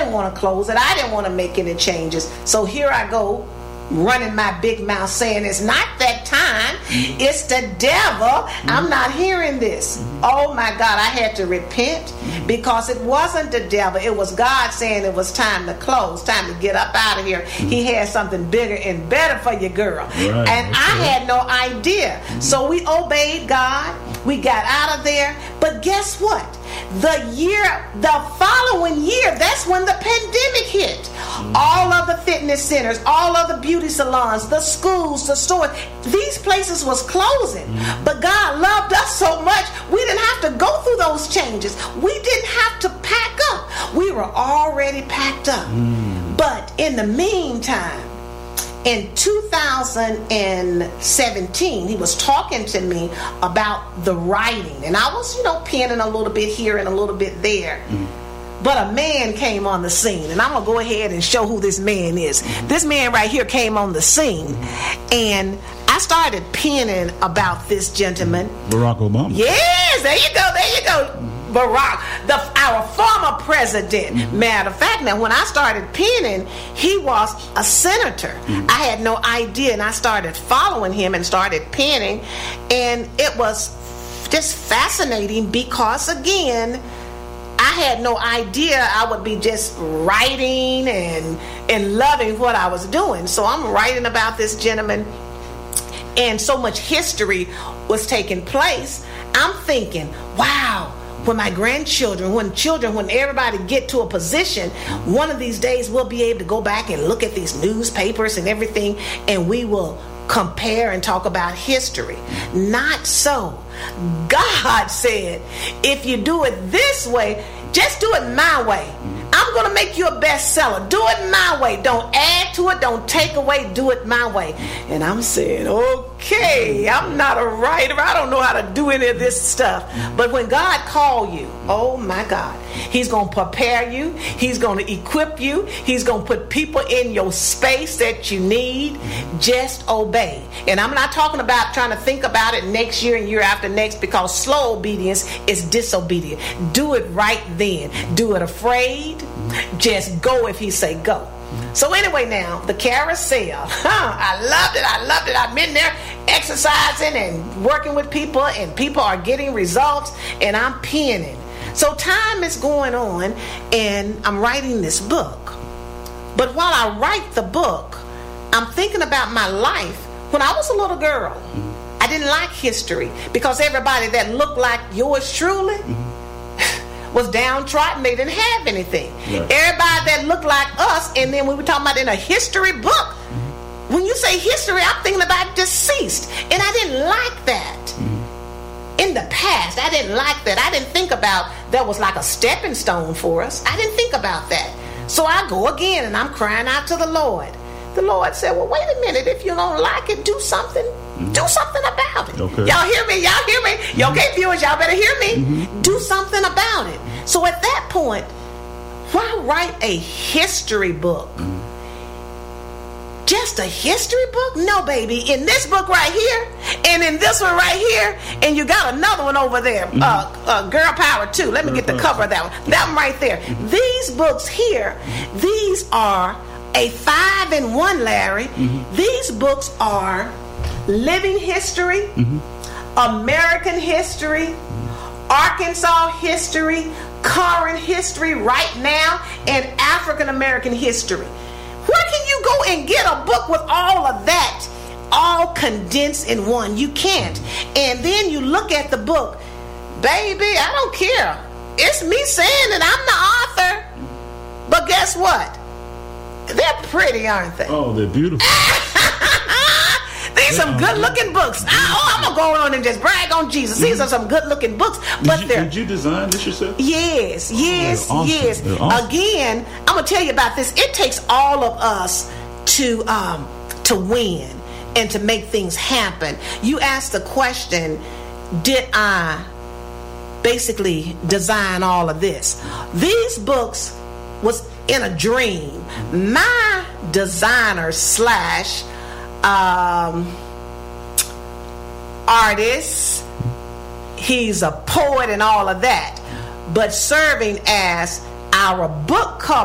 didn't want to close it. I didn't want to make any changes. So here I go, running my big mouth saying it's not that time, it's the devil. I'm not hearing this. Oh my God, I had to repent, because it wasn't the devil, it was God saying it was time to close, time to get up out of here. He had something bigger and better for you, girl. Right, and I had no idea. So we obeyed God, we got out of there. But guess what? The following year, that's when the pandemic hit. All of the fitness centers, all of the beauty salons, the schools, the stores, these places was closing. But God loved us so much, we didn't have to go through those changes. We didn't have to pack up. We were already packed up. But in the meantime, in 2017, he was talking to me about the writing. And I was, penning a little bit here and a little bit there. But a man came on the scene. And I'm going to go ahead and show who this man is. This man right here came on the scene. And I started penning about this gentleman. Barack Obama. Yes, there you go. Barack, our former president. Matter of fact, now when I started penning, he was a senator. I had no idea, and I started following him and started penning, and it was just fascinating because, again, I had no idea I would be just writing and loving what I was doing. So I'm writing about this gentleman, and so much history was taking place. I'm thinking, wow, when my grandchildren, when everybody get to a position, one of these days we'll be able to go back and look at these newspapers and everything, and we will compare and talk about history. Not so. God said, if you do it this way, just do it my way. I'm going to make you a bestseller. Do it my way. Don't add to it. Don't take away. Do it my way. And I'm saying, okay, I'm not a writer. I don't know how to do any of this stuff. But when God called you, oh my God, he's going to prepare you. He's going to equip you. He's going to put people in your space that you need. Just obey. And I'm not talking about trying to think about it next year and year after next, because slow obedience is disobedience. Do it right then. Do it afraid. Just go if he say go. So anyway, now the carousel, I loved it. I've been there exercising and working with people, and people are getting results, and I'm penning. So time is going on, and I'm writing this book. But while I write the book, I'm thinking about my life when I was a little girl. I didn't like history because everybody that looked like yours truly was downtrodden. They didn't have anything. Right. Everybody that looked like us, and then we were talking about in a history book. When you say history, I'm thinking about deceased, and I didn't like that. In the past, I didn't like that. I didn't think about that was like a stepping stone for us. I didn't think about that. So I go again, and I'm crying out to the Lord. The Lord said, well, wait a minute. If you don't like it, do something. Do something about it. Okay. Y'all hear me? Okay, viewers, y'all better hear me. Do something about it. So at that point, why write a history book? Just a history book? No, baby. In this book right here, and in this one right here, and you got another one over there, Girl Power 2. Let me get the cover of that one. That one right there. These books here, these are a 5-in-1, Larry. These books are living history, American history, Arkansas history, current history right now, and African American history. Where can you go and get a book with all of that all condensed in one? You can't. And then you look at the book, baby, I don't care. It's me saying that I'm the author. But guess what? They're pretty, aren't they? Oh, they're beautiful. These are some good-looking books. I'm going to go on and just brag on Jesus. These are some good-looking books. Did you design this yourself? Yes. Awesome. Again, I'm going to tell you about this. It takes all of us to win and to make things happen. You asked the question, did I basically design all of this? These books was in a dream. My designer / artist, he's a poet and all of that, but serving as our book cover